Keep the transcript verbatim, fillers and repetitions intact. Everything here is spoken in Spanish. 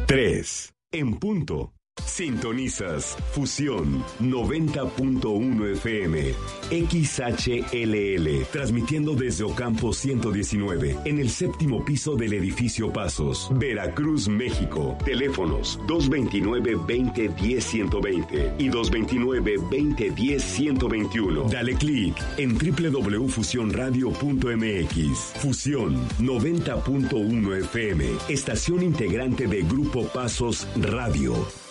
tres. En punto. Sintonizas Fusión noventa punto uno F M, X H L L, transmitiendo desde Ocampo ciento diecinueve, en el séptimo piso del edificio Pasos, Veracruz, México. Teléfonos dos veintinueve, veinte, diez, ciento veinte y dos veintinueve, veinte, diez, ciento veintiuno. Dale clic en doble u doble u doble u punto fusión radio punto m x. Fusión noventa punto uno F M, estación integrante de Grupo Pasos Radio.